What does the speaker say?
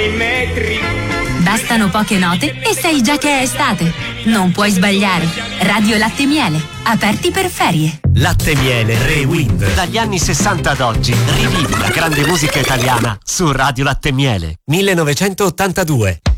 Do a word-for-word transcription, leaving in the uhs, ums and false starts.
metri. Bastano poche note e sai già che è estate. Non puoi sbagliare. Radio Latte e Miele, aperti per ferie. Latte e Miele Rewind. Dagli anni sessanta ad oggi, rivivi la grande musica italiana su Radio Latte e Miele. millenovecentottantadue.